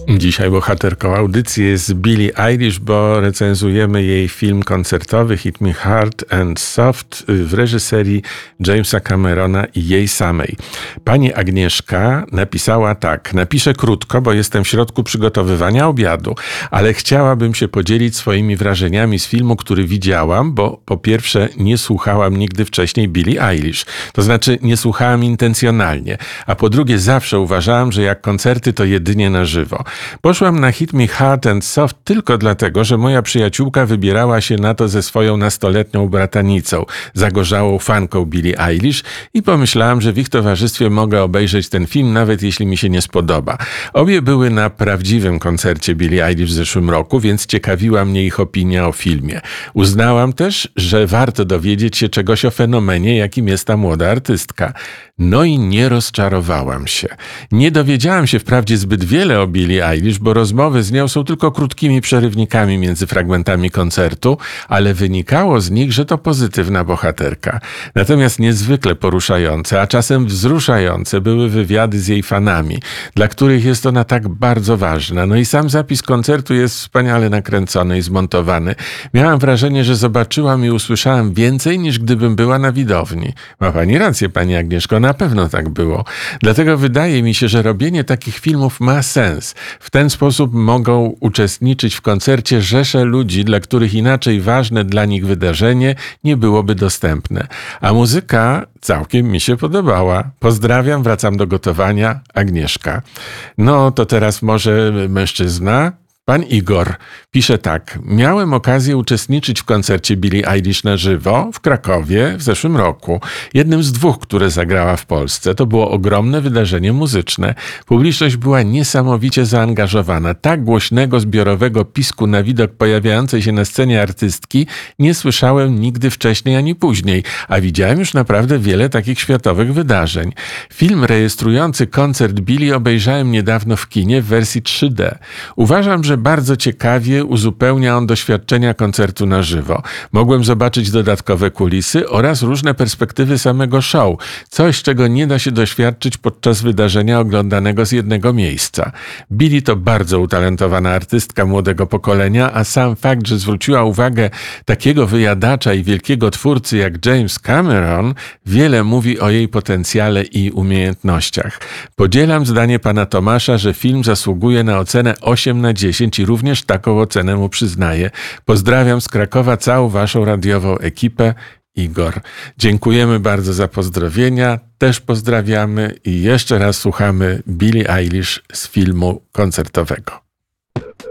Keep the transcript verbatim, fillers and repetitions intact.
Dzisiaj bohaterką audycji jest Billie Eilish, bo recenzujemy jej film koncertowy Hit Me Hard and Soft w reżyserii Jamesa Camerona i jej samej. Pani Agnieszka napisała tak: napiszę krótko, bo jestem w środku przygotowywania obiadu, ale chciałabym się podzielić swoimi wrażeniami z filmu, który widziałam, bo po pierwsze nie słuchałam nigdy wcześniej Billie Eilish, to znaczy nie słuchałam intencjonalnie, a po drugie zawsze uważałam, że jak koncerty to jedynie na żywo. Poszłam na Hit Me Hard and Soft tylko dlatego, że moja przyjaciółka wybierała się na to ze swoją nastoletnią bratanicą, zagorzałą fanką Billie Eilish, i pomyślałam, że w ich towarzystwie mogę obejrzeć ten film, nawet jeśli mi się nie spodoba. Obie były na prawdziwym koncercie Billie Eilish w zeszłym roku, więc ciekawiła mnie ich opinia o filmie. Uznałam też, że warto dowiedzieć się czegoś o fenomenie, jakim jest ta młoda artystka. No i nie rozczarowałam się. Nie dowiedziałam się wprawdzie zbyt wiele o Billie Eilish, bo rozmowy z nią są tylko krótkimi przerywnikami między fragmentami koncertu, ale wynikało z nich, że to pozytywna bohaterka. Natomiast niezwykle poruszające, a czasem wzruszające były wywiady z jej fanami, dla których jest ona tak bardzo ważna. No i sam zapis koncertu jest wspaniale nakręcony i zmontowany. Miałam wrażenie, że zobaczyłam i usłyszałam więcej, niż gdybym była na widowni. Ma pani rację, pani Agnieszko, na pewno tak było. Dlatego wydaje mi się, że robienie takich filmów ma sens. W ten sposób mogą uczestniczyć w koncercie rzesze ludzi, dla których inaczej ważne dla nich wydarzenie nie byłoby dostępne. A muzyka całkiem mi się podobała. Pozdrawiam, wracam do gotowania. Agnieszka. No to teraz może mężczyzna? Pan Igor pisze tak: miałem okazję uczestniczyć w koncercie Billie Eilish na żywo w Krakowie w zeszłym roku. Jednym z dwóch, które zagrała w Polsce. To było ogromne wydarzenie muzyczne. Publiczność była niesamowicie zaangażowana. Tak głośnego, zbiorowego pisku na widok pojawiającej się na scenie artystki nie słyszałem nigdy wcześniej ani później, a widziałem już naprawdę wiele takich światowych wydarzeń. Film rejestrujący koncert Billie obejrzałem niedawno w kinie w wersji trzy D. Uważam, że bardzo ciekawie uzupełnia on doświadczenia koncertu na żywo. Mogłem zobaczyć dodatkowe kulisy oraz różne perspektywy samego show. Coś, czego nie da się doświadczyć podczas wydarzenia oglądanego z jednego miejsca. Billie to bardzo utalentowana artystka młodego pokolenia, a sam fakt, że zwróciła uwagę takiego wyjadacza i wielkiego twórcy jak James Cameron, wiele mówi o jej potencjale i umiejętnościach. Podzielam zdanie pana Tomasza, że film zasługuje na ocenę osiem na dziesięć i również taką ocenę mu przyznaję. Pozdrawiam z Krakowa całą waszą radiową ekipę. Igor. Dziękujemy bardzo za pozdrowienia. Też pozdrawiamy i jeszcze raz słuchamy Billie Eilish z filmu koncertowego.